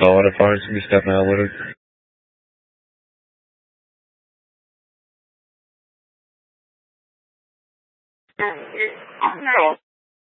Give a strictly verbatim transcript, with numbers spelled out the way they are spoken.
Oh, what if I was going to be stepping out with her?